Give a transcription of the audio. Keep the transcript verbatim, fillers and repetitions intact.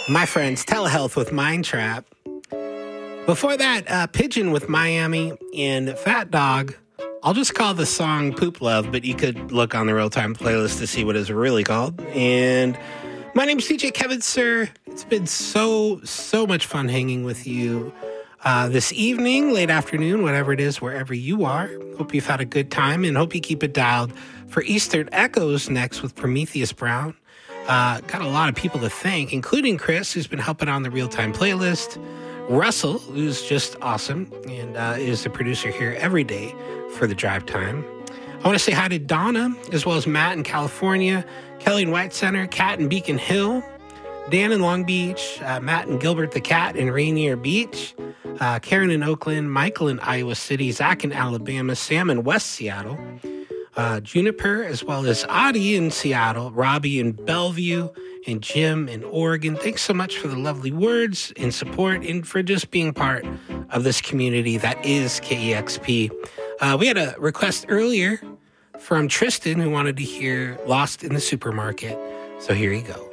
My friends, Telehealth with Mind Trap. Before that, uh, Pigeon with Miami and Fat Dog. I'll just call the song Poop Love, but you could look on the real-time playlist to see what it's really called. And my name's C J Kevin, sir. It's been so, so much fun hanging with you uh, this evening, late afternoon, whatever it is, wherever you are. Hope you've had a good time and hope you keep it dialed for Eastern Echoes next with Prometheus Brown. Uh, got a lot of people to thank, including Chris, who's been helping on the real-time playlist, Russell, who's just awesome and uh, is the producer here every day for the drive time. I want to say hi to Donna, as well as Matt in California, Kelly in White Center, Kat in Beacon Hill, Dan in Long Beach, uh, Matt and Gilbert the Cat in Rainier Beach, uh, Karen in Oakland, Michael in Iowa City, Zach in Alabama, Sam in West Seattle, uh, Juniper, as well as Audie in Seattle, Robbie in Bellevue, and Jim in Oregon. Thanks so much for the lovely words and support and for just being part of this community that is K E X P. Uh, we had a request earlier from Tristan who wanted to hear Lost in the Supermarket. So here you go.